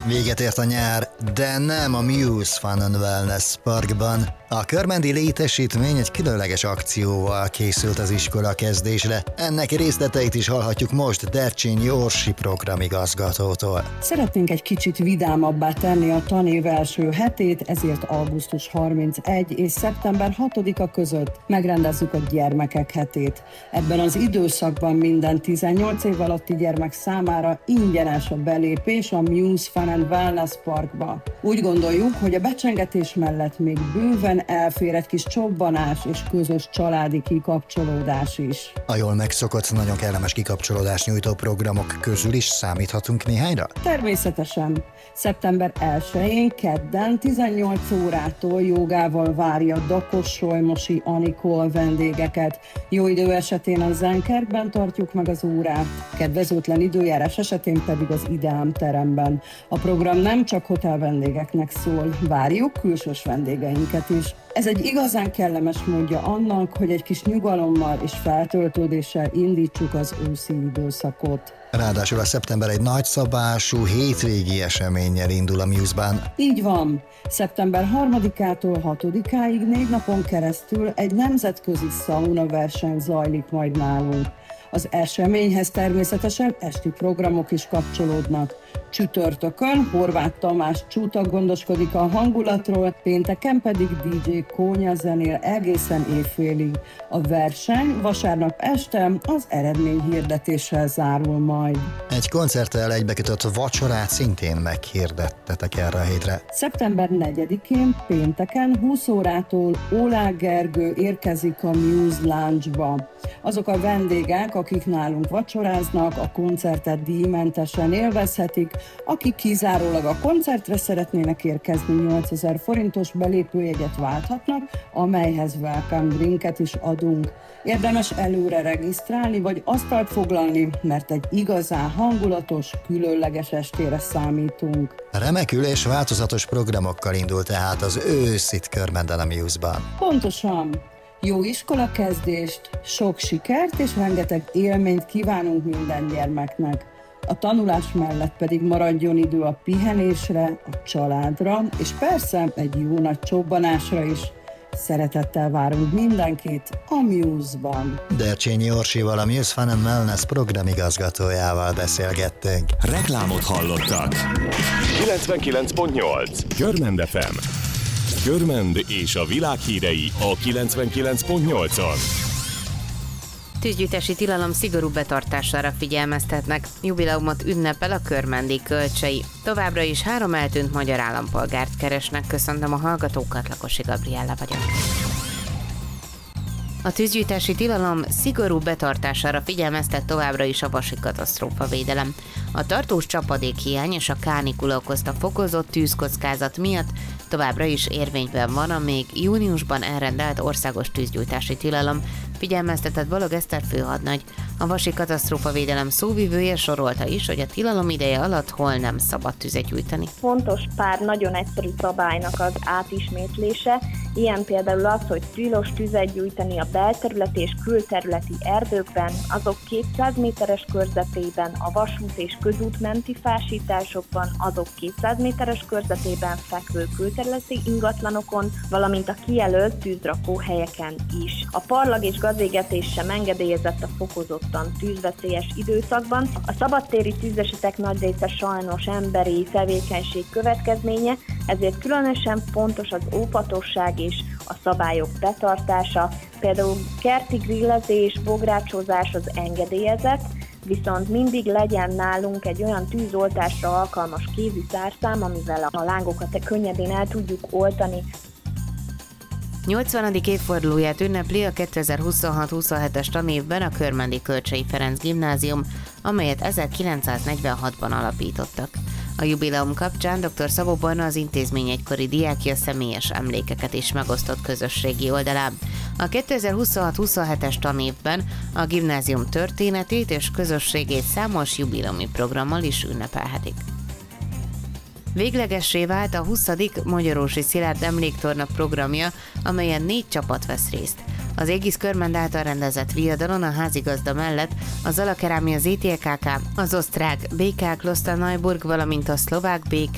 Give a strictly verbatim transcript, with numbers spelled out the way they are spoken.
Véget ért a nyár, de nem a Muse Fun and Wellness Parkban. A körmendi létesítmény egy különleges akcióval készült az iskola kezdésre. Ennek részleteit is hallhatjuk most Dercsényi Orsi programigazgatótól. Szeretnénk egy kicsit vidámabbá tenni a tanév első hetét, ezért augusztus harmincegyedike és szeptember hatodika között megrendezzük a gyermekek hetét. Ebben az időszakban minden tizennyolc év alatti gyermek számára ingyenes a belépés a Muse Fun and Wellness Parkba. Úgy gondoljuk, hogy a becsengetés mellett még bőven elfér egy kis csobbanás és közös családi kikapcsolódás is. A jól megszokott, nagyon kellemes kikapcsolódás nyújtó programok közül is számíthatunk néhányra? Természetesen. szeptember elsején kedden tizennyolc órától jogával várja Dakos-Solymosi Anikó vendégeket. Jó idő esetén a Zenkertben tartjuk meg az órát, kedvezőtlen időjárás esetén pedig az Ideám teremben. A program nem csak hotel vendégeknek szól, várjuk külsős vendégeinket is. Ez egy igazán kellemes módja annak, hogy egy kis nyugalommal és feltöltődéssel indítsuk az őszi időszakot. Ráadásul a szeptember egy nagyszabású hétvégi eseménnyel indul a Muse-ban. Így van. szeptember harmadikától hatodikáig négy napon keresztül egy nemzetközi szauna verseny zajlik majd nálunk. Az eseményhez természetesen esti programok is kapcsolódnak. Csütörtökön Horváth Tamás Csúta gondoskodik a hangulatról, pénteken pedig dé dzsé Kónya zenél egészen éjfélig. A verseny vasárnap este az eredményhirdetéssel zárul majd. Egy koncerttel egybekötött vacsorát szintén meghirdettetek erre a hétre. szeptember negyedikén pénteken húsz órától Oláh Gergő érkezik a Muse Lounge-ba. Azok a vendégek, akik nálunk vacsoráznak, a koncertet díjmentesen élvezhetik, akik kizárólag a koncertre szeretnének érkezni, nyolcezer forintos belépőjegyet válthatnak, amelyhez welcome drinket is adunk. Érdemes előre regisztrálni vagy asztalt foglalni, mert egy igazán hangulatos, különleges estére számítunk. Remekül és változatos programokkal indul tehát az ősz itt Körmenden a Muse-ban. Pontosan! Jó iskolakezdést, sok sikert és rengeteg élményt kívánunk minden gyermeknek. A tanulás mellett pedig maradjon idő a pihenésre, a családra, és persze egy jó nagy csobbanásra is. Szeretettel várunk mindenkit a Muse-ban. Dercsényi Orsival, a Muse Fun and Wellness programigazgatójával beszélgettünk. Reklámot hallottak. kilencvenkilenc pont nyolc Körmend ef em. Körmend és a világ hírei a kilencvenkilenc pont nyolcon. Tűzgyújtási tilalom szigorú betartására figyelmeztetnek. Jubileumot ünnepel a körmendi Kölcsei. Továbbra is három eltűnt magyar állampolgárt keresnek. Köszöntöm a hallgatókat, Lakosi Gabriella vagyok. A tűzgyújtási tilalom szigorú betartására figyelmeztet továbbra is a Vasi Katasztrófavédelem. A tartós csapadékhiány és a kánikula okozta fokozott tűzkockázat miatt továbbra is érvényben van a még júniusban elrendelt országos tűzgyújtási tilalom, figyelmeztetett Balog Eszter főhadnagy. A Vasi Katasztrófavédelem szóvivője sorolta is, hogy a tilalom ideje alatt hol nem szabad tüzet gyújtani. Fontos pár nagyon egyszerű szabálynak az átismétlése, ilyen például az, hogy tilos tüzet gyújtani a belterületi és külterületi erdőkben, azok kétszáz méteres körzetében, a vasút és közút menti fásításokban, azok kétszáz méteres körzetében fekvő külterületi ingatlanokon, valamint a kijelölt tűzrakó helyeken is. A parlag és gazégetés sem engedélyezett a fokozottan tűzveszélyes időszakban. A szabadtéri tűzesetek nagy része sajnos emberi tevékenység következménye, ezért különösen fontos az óvatosság és a szabályok betartása. Például kerti grillezés, bográcsozás az engedélyezett, viszont mindig legyen nálunk egy olyan tűzoltásra alkalmas kézi szárszám, amivel a lángokat könnyedén el tudjuk oltani. nyolcvanadik évfordulóját ünnepli a kétezer-huszonhat huszonhetes tanévben a Körmendi Kölcsei Ferenc Gimnázium, amelyet ezerkilencszáznegyvenhatban alapítottak. A jubileum kapcsán dr. Szabó Barna az intézmény egykori diákja személyes emlékeket is megosztott közösségi oldalán. A kétezer-huszonhat huszonhetes tanévben a gimnázium történetét és közösségét számos jubileumi programmal is ünnepelhetik. Véglegessé vált a huszadik Magyarósi Szilárd Emléktorna programja, amelyen négy csapat vesz részt. Az Égisz Körmend által rendezett viadalon a házigazda mellett a Zalakerámia zé té ká ká, az osztrák bé ká Klosterneuburg, valamint a szlovák bé ká